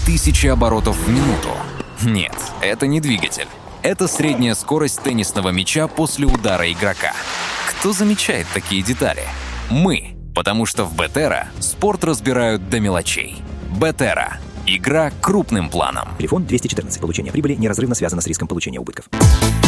3000 оборотов в минуту. Нет, это не двигатель. Это средняя скорость теннисного мяча после удара игрока. Кто замечает такие детали? Мы, потому что в Бетера спорт разбирают до мелочей. Бетера. Игра крупным планом. Телефон 214. Получение прибыли неразрывно связано с риском получения убытков.